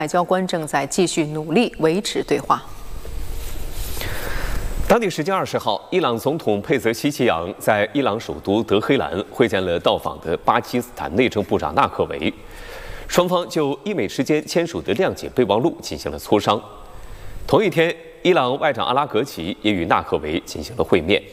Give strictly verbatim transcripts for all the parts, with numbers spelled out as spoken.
外交官正在继续努力维持对话。 当地时间二十号，伊朗总统佩泽希奇扬在伊朗首都德黑兰会见了到访的巴基斯坦内政部长纳克维，双方就伊美之间签署的谅解备忘录进行了磋商。同一天，伊朗外长阿拉格齐也与纳克维进行了会面。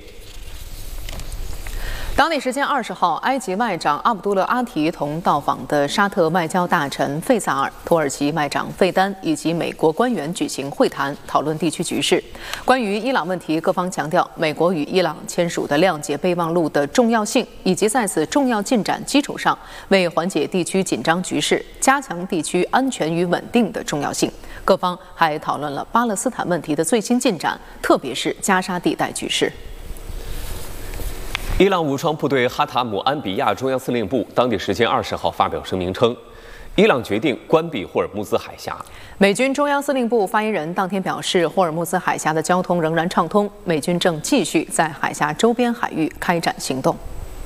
当地时间二十号，埃及外长阿卜杜勒阿提同到访的沙特外交大臣费萨尔、土耳其外长费丹以及美国官员举行会谈，讨论地区局势。关于伊朗问题，各方强调美国与伊朗签署的谅解备忘录的重要性，以及在此重要进展基础上，为缓解地区紧张局势、加强地区安全与稳定的重要性。各方还讨论了巴勒斯坦问题的最新进展，特别是加沙地带局势。 伊朗武装部队哈塔姆安比亚中央司令部当地时间二十号发表声明称，伊朗决定关闭霍尔木兹海峡。 美军中央司令部发言人当天表示，霍尔木兹海峡的交通仍然畅通，美军正继续在海峡周边海域开展行动。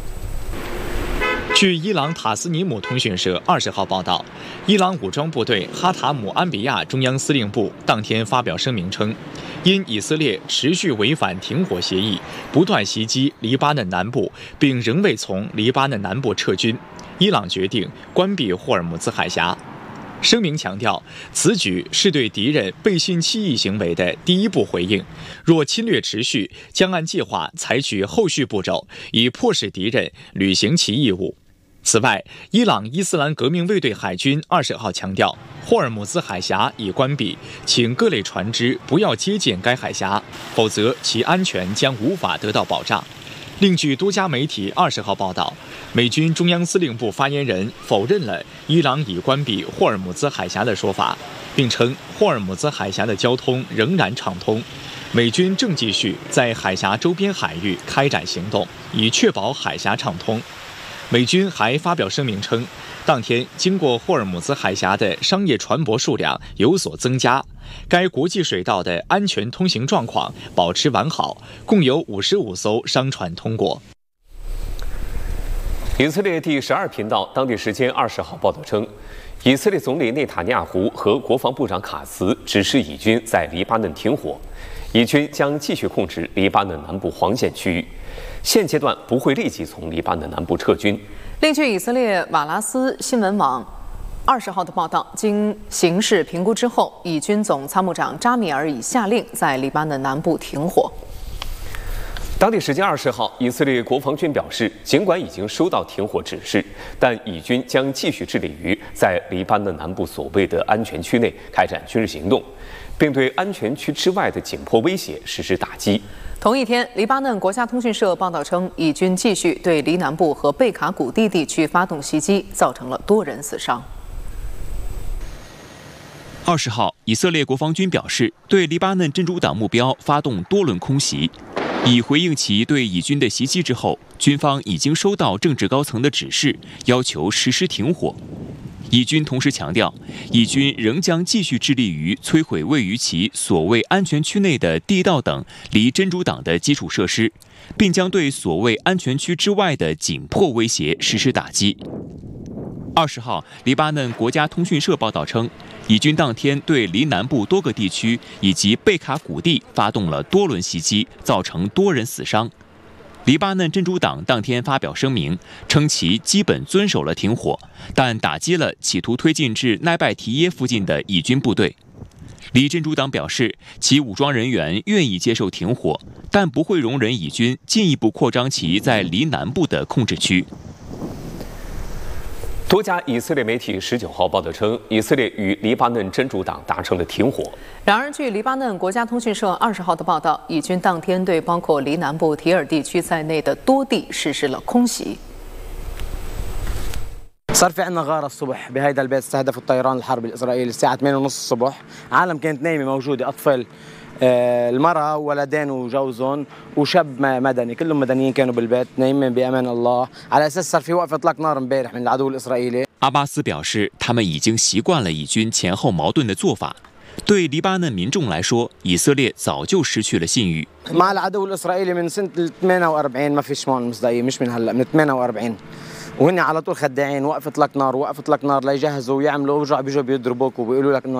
据伊朗塔斯尼姆通讯社二十号报道，伊朗武装部队哈塔姆安比亚中央司令部当天发表声明称，因以色列持续违反停火协议，不断袭击黎巴嫩南部，并仍未从黎巴嫩南部撤军，伊朗决定关闭霍尔木兹海峡。声明强调，此举是对敌人背信弃义行为的第一步回应，若侵略持续，将按计划采取后续步骤，以迫使敌人履行其义务。 此外，伊朗伊斯兰革命卫队海军二十号强调，霍尔木兹海峡已关闭，请各类船只不要接近该海峡，否则其安全将无法得到保障。另据多家媒体二十号报道，美军中央司令部发言人否认了伊朗已关闭霍尔木兹海峡的说法，并称霍尔木兹海峡的交通仍然畅通，美军正继续在海峡周边海域开展行动，以确保海峡畅通。 美军还发表声明称，当天经过霍尔木兹海峡的商业船舶数量有所增加，该国际水道的安全通行状况保持完好，共有五十五艘商船通过。 以色列第十二频道当地时间二十号报道称，以色列总理内塔尼亚胡和国防部长卡茨指示以军在黎巴嫩停火，以军将继续控制黎巴嫩南部黄线区域。 现阶段不会立即从黎巴嫩南部撤军。 另据以色列瓦拉斯新闻网二十号的报道，经形势评估之后，以军总参谋长扎米尔已下令在黎巴嫩南部停火。 当地时间二十号，以色列国防军表示，尽管已经收到停火指示，但以军将继续致力于在黎巴嫩南部所谓的安全区内开展军事行动，并对安全区之外的紧迫威胁实施打击。 同一天，黎巴嫩国家通讯社报道称，以军继续对黎南部和贝卡谷地地区发动袭击，造成了多人死伤。 二十号，以色列国防军表示，对黎巴嫩真主党目标发动多轮空袭，以回应其对以军的袭击之后，军方已经收到政治高层的指示，要求实施停火。 以军同时强调，以军仍将继续致力于摧毁位于其所谓安全区内的地道等离真主党的基础设施，并将对所谓安全区之外的紧迫威胁实施打击。二十号，黎巴嫩国家通讯社报道称，以军当天对黎南部多个地区以及贝卡谷地发动了多轮袭击，造成多人死伤。 黎巴嫩真主党当天发表声明，称其基本遵守了停火，但打击了企图推进至奈拜提耶附近的以军部队。黎真主党表示，其武装人员愿意接受停火，但不会容忍以军进一步扩张其在黎南部的控制区。 多家以色列媒体十九号报道称，以色列与黎巴嫩真主党达成了停火。 然而，据黎巴嫩国家通讯社二十号的报道，以军当天对包括黎南部提尔地区在内的多地实施了空袭。 صار في عندنا غاره الصبح بهيدا البيت استهدف الطيران الحربي الاسرائيلي الساعه ثمانية ونص الصبح، عالم كانت نايمه موجوده اطفال المرأة ولدين وجوزهم وشاب مدني كلهم مدنيين كانوا بالبيت نايمين بأمان الله على أساس صار في وقف إطلاق نار امبارح من العدو الإسرائيلي。 阿巴斯表示，他们已经习惯了以军前后矛盾的做法。对黎巴嫩民众来说，以色列早就失去了信誉。 مع العدو الإسرائيلي من سنة ثمانية وأربعين ما فيش معهم مصداقية مش من هلا من ثمانية وأربعين وهن على طول خداعين وقف إطلاق نار وقف إطلاق نار ليجهزوا ويعملوا ورجعوا بيجوا بيضربوك وبيقولوا لك إنه